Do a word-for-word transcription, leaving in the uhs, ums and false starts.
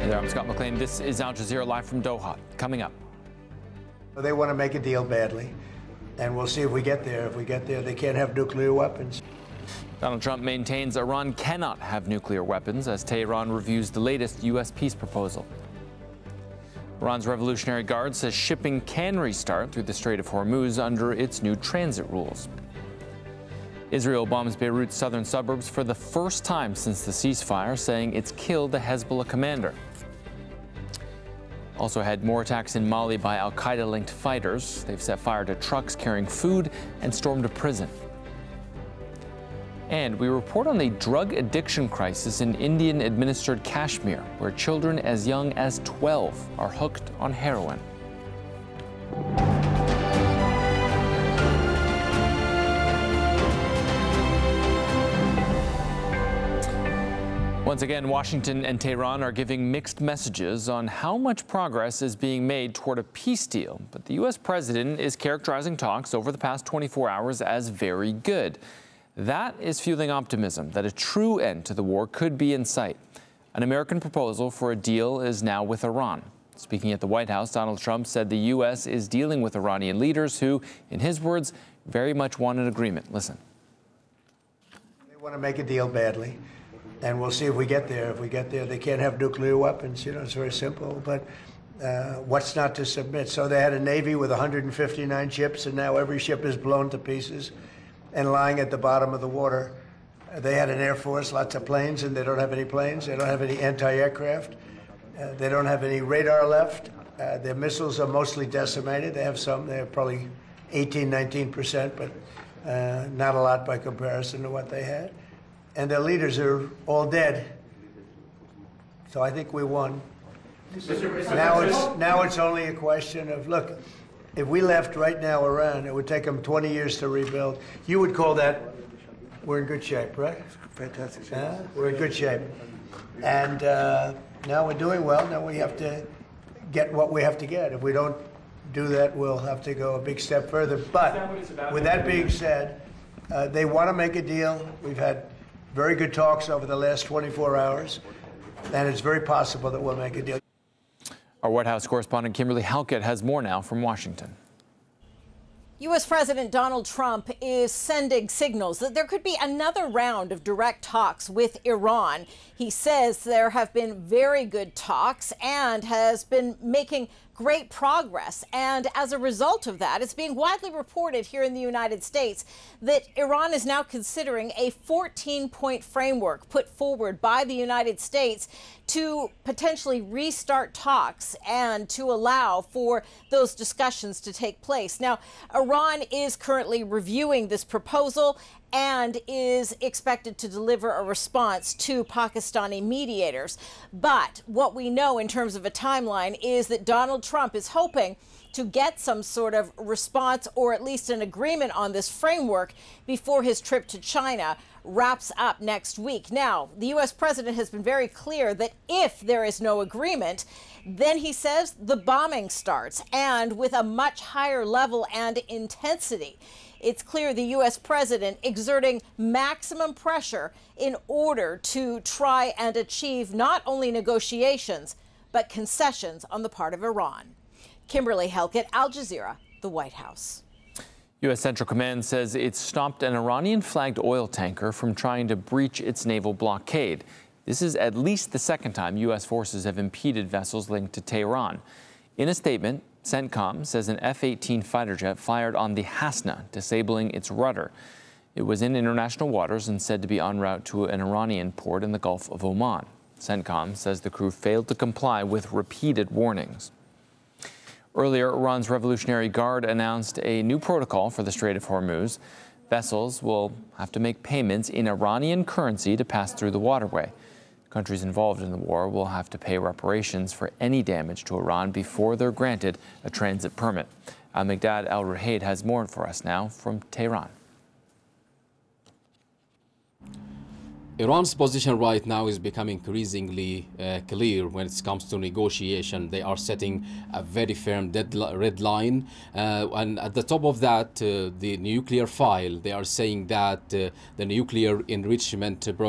Hey there, I'm Scott McLean. This is Al Jazeera live from Doha. Coming up. They want to make a deal badly, and we'll see if we get there. If we get there, they can't have nuclear weapons. Donald Trump maintains Iran cannot have nuclear weapons as Tehran reviews the latest U S peace proposal. Iran's Revolutionary Guard says shipping can restart through the Strait of Hormuz under its new transit rules. Israel bombs Beirut's southern suburbs for the first time since the ceasefire, saying it's killed the Hezbollah commander. Also had more attacks in Mali by al-Qaeda-linked fighters. They've set fire to trucks carrying food and stormed a prison. And we report on a drug addiction crisis in Indian-administered Kashmir, where children as young as twelve are hooked on heroin. Once again, Washington and Tehran are giving mixed messages on how much progress is being made toward a peace deal. But the U S president is characterizing talks over the past twenty-four hours as very good. That is fueling optimism that a true end to the war could be in sight. An American proposal for a deal is now with Iran. Speaking at the White House, Donald Trump said the U S is dealing with Iranian leaders who, in his words, very much want an agreement. Listen. They want to make a deal badly. And we'll see if we get there. If we get there, they can't have nuclear weapons. You know, it's very simple. But uh, what's not to submit? So they had a Navy with one hundred fifty-nine ships, and now every ship is blown to pieces and lying at the bottom of the water. Uh, they had an Air Force, lots of planes, and they don't have any planes. They don't have any anti-aircraft. Uh, they don't have any radar left. Uh, their missiles are mostly decimated. They have some. They have probably eighteen, nineteen percent, but uh, not a lot by comparison to what they had. And their leaders are all dead. So I think we won. Now it's, now it's only a question of, look, if we left right now Iran, it would take them twenty years to rebuild. You would call that, we're in good shape, right? Fantastic shape. Uh, we're in good shape. And uh, now we're doing well. Now we have to get what we have to get. If we don't do that, we'll have to go a big step further. But with that being said, uh, they want to make a deal. We've had very good talks over the last twenty-four hours, and it's very possible that we'll make a deal. Our White House correspondent Kimberly Halkett has more now from Washington. U S President Donald Trump is sending signals that there could be another round of direct talks with Iran. He says there have been very good talks and has been making great progress. And as a result of that, it's being widely reported here in the United States that Iran is now considering a fourteen point framework put forward by the United States to potentially restart talks and to allow for those discussions to take place. Now, Iran is currently reviewing this proposal and is expected to deliver a response to Pakistani mediators. But what we know in terms of a timeline is that Donald Trump is hoping to get some sort of response or at least an agreement on this framework before his trip to China wraps up next week. Now, the U S president has been very clear that if there is no agreement, then he says the bombing starts, and with a much higher level and intensity. It's clear the U S president exerting maximum pressure in order to try and achieve not only negotiations, but concessions on the part of Iran. Kimberly Halkett, Al Jazeera, the White House. U S Central Command says it stopped an Iranian-flagged oil tanker from trying to breach its naval blockade. This is at least the second time U S forces have impeded vessels linked to Tehran. In a statement, CENTCOM says an F eighteen fighter jet fired on the Hasna, disabling its rudder. It was in international waters and said to be en route to an Iranian port in the Gulf of Oman. CENTCOM says the crew failed to comply with repeated warnings. Earlier, Iran's Revolutionary Guard announced a new protocol for the Strait of Hormuz. Vessels will have to make payments in Iranian currency to pass through the waterway. Countries involved in the war will have to pay reparations for any damage to Iran before they're granted a transit permit. Al-Migdad Al-Ruhaid has more for us now from Tehran. Iran's position right now is becoming increasingly uh, clear when it comes to negotiation. They are setting a very firm deadline, red line. Uh, and at the top of that, uh, the nuclear file, they are saying that uh, the nuclear enrichment program